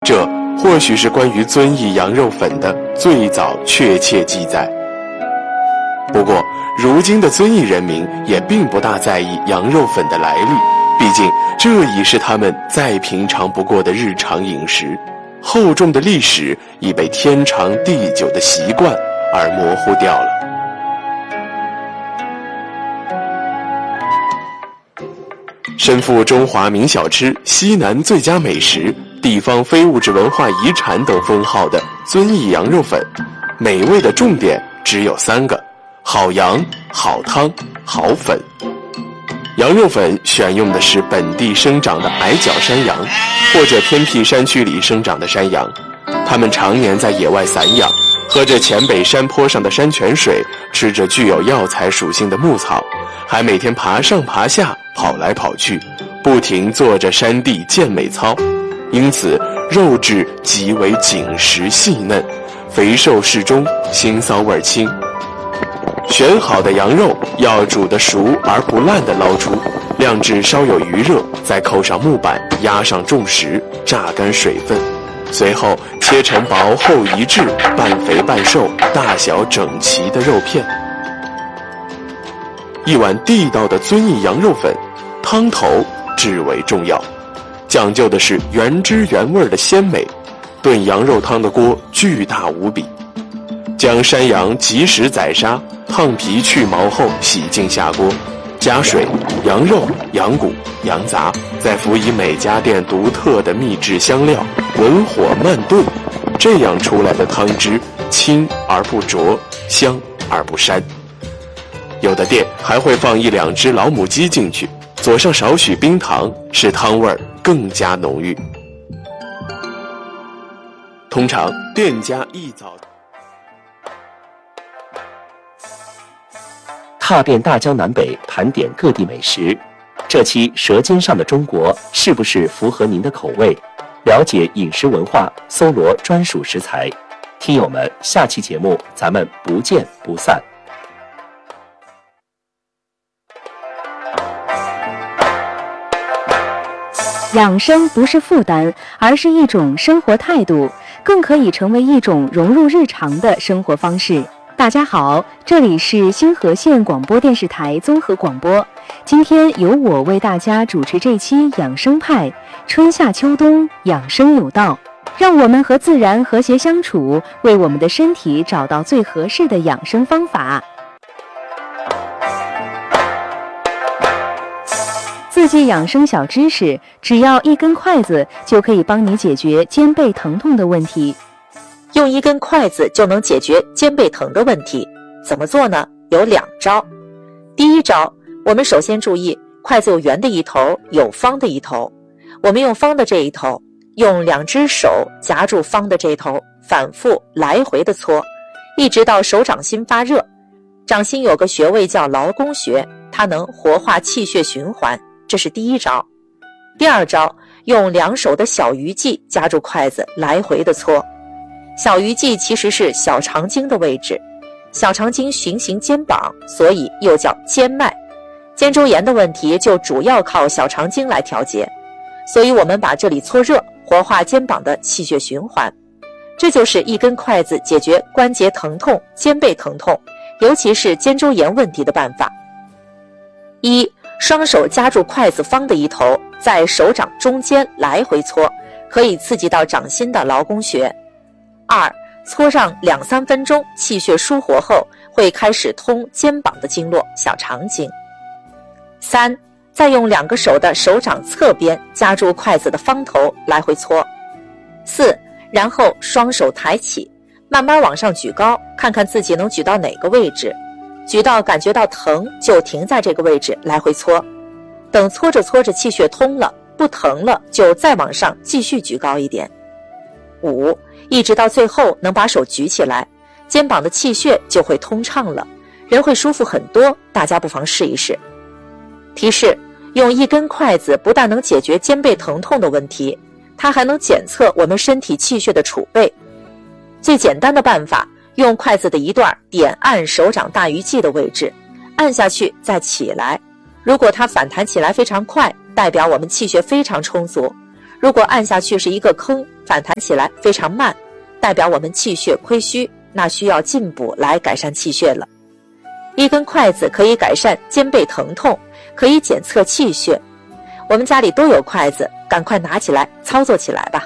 这或许是关于遵义羊肉粉的最早确切记载。不过如今的遵义人民也并不大在意羊肉粉的来历，毕竟这已是他们再平常不过的日常饮食，厚重的历史已被天长地久的习惯而模糊掉了。身负中华名小吃、西南最佳美食、地方非物质文化遗产等封号的遵义羊肉粉，美味的重点只有3个：好羊、好汤、好粉。羊肉粉选用的是本地生长的矮脚山羊，或者偏僻山区里生长的山羊，它们常年在野外散养，喝着黔北山坡上的山泉水，吃着具有药材属性的牧草，还每天爬上爬下，跑来跑去，不停做着山地健美操，因此肉质极为紧实细嫩，肥瘦适中，腥臊味轻。选好的羊肉要煮得熟而不烂地捞出，晾至稍有余热，再扣上木板，压上重石，榨干水分，随后切成薄厚一致、半肥半瘦、大小整齐的肉片。一碗地道的遵义羊肉粉，汤头至为重要，讲究的是原汁原味的鲜美。炖羊肉汤的锅巨大无比，将山羊及时宰杀，烫皮去毛后洗净下锅，加水、羊肉、羊骨、羊杂，再辅以每家店独特的秘制香料，文火慢炖，这样出来的汤汁清而不浊，香而不膻。有的店还会放1-2只老母鸡进去，佐上少许冰糖，使汤味更加浓郁。通常店家一早踏遍大江南北，盘点各地美食。这期《舌尖上的中国》是不是符合您的口味？了解饮食文化，搜罗专属食材。听友们，下期节目咱们不见不散。 养生不是负担，而是一种生活态度，更可以成为一种融入日常的生活方式。大家好，这里是新河县广播电视台综合广播，今天由我为大家主持这期养生派，春夏秋冬养生有道，让我们和自然和谐相处，为我们的身体找到最合适的养生方法。4季养生小知识，只要1根筷子就可以帮你解决肩背疼痛的问题。 用1根筷子就能解决肩背疼的问题，怎么做呢？有2招。第1招，我们首先注意筷子有圆的一头，有方的一头。我们用方的这一头，用2只手夹住方的这头，反复来回的搓，一直到手掌心发热。掌心有个穴位叫劳宫穴，它能活化气血循环，这是第1招。第2招，用2手的小鱼际夹住筷子，来回的搓。小鱼际其实是小肠经的位置，小肠经循行肩膀，所以又叫肩脉。肩周炎的问题就主要靠小肠经来调节，所以我们把这里搓热，活化肩膀的气血循环。这就是1根筷子解决关节疼痛、肩背疼痛，尤其是肩周炎问题的办法。1. 双手夹住筷子方的一头，在手掌中间来回搓，可以刺激到掌心的劳宫穴。2. 搓上2-3分钟，气血舒活后，会开始通肩膀的经络，小肠经。3. 再用2个手的手掌侧边夹住筷子的方头，来回搓。4. 然后双手抬起，慢慢往上举高，看看自己能举到哪个位置，举到感觉到疼就停在这个位置，来回搓。等搓着搓着气血通了，不疼了，就再往上继续举高一点。5. 一直到最后能把手举起来，肩膀的气血就会通畅了，人会舒服很多，大家不妨试一试。提示：用1根筷子不但能解决肩背疼痛的问题，它还能检测我们身体气血的储备。最简单的办法，用筷子的一段点按手掌大鱼际的位置，按下去再起来。如果它反弹起来非常快，代表我们气血非常充足； 如果按下去是一个坑，反弹起来非常慢，代表我们气血亏虚，那需要进补来改善气血了。一根筷子可以改善肩背疼痛，可以检测气血。我们家里都有筷子，赶快拿起来操作起来吧。